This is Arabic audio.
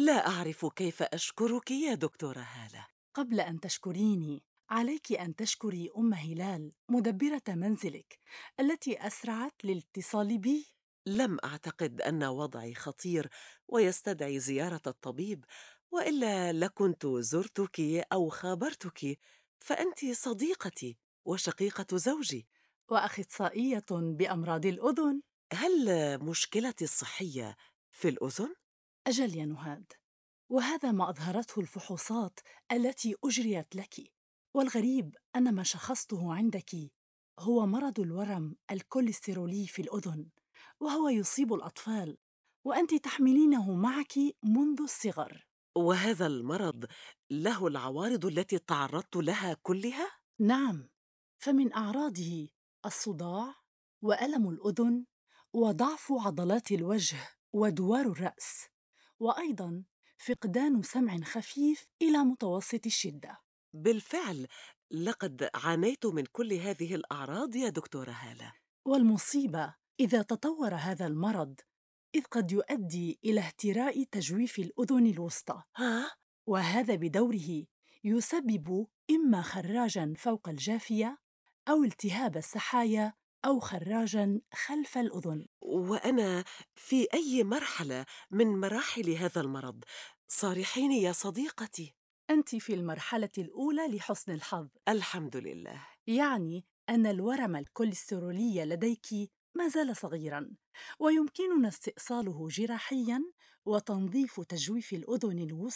لا أعرف كيف أشكرك يا دكتورة هالة. قبل أن تشكريني، عليك أن تشكري أم هلال مدبرة منزلك التي أسرعت للاتصال بي. لم أعتقد أن وضعي خطير ويستدعي زيارة الطبيب، وإلا لكنت زرتك أو خابرتك، فأنت صديقتي وشقيقة زوجي. وأخصائية بأمراض الأذن. هل مشكلتي الصحية في الأذن؟ أجل يا نهاد، وهذا ما أظهرته الفحوصات التي أجريت لك. والغريب أن ما شخصته عندك هو مرض الورم الكوليسترولي في الأذن، وهو يصيب الأطفال، وأنت تحملينه معك منذ الصغر. وهذا المرض له العوارض التي تعرضت لها كلها؟ نعم، فمن أعراضه الصداع وألم الأذن وضعف عضلات الوجه ودوار الرأس، وأيضاً فقدان سمع خفيف إلى متوسط الشدة. بالفعل، لقد عانيت من كل هذه الأعراض يا دكتورة هالة. والمصيبة إذا تطور هذا المرض، إذ قد يؤدي إلى اهتراء تجويف الأذن الوسطى، ها؟ وهذا بدوره يسبب إما خراجاً فوق الجافية أو التهاب السحايا أو خراجاً خلف الأذن. وأنا في أي مرحلة من مراحل هذا المرض؟ صارحيني يا صديقتي. أنت في المرحلة الأولى لحسن الحظ، الحمد لله. يعني أن الورم الكوليسترولي لديك ما زال صغيراً، ويمكننا استئصاله جراحياً وتنظيف تجويف الأذن الوسطى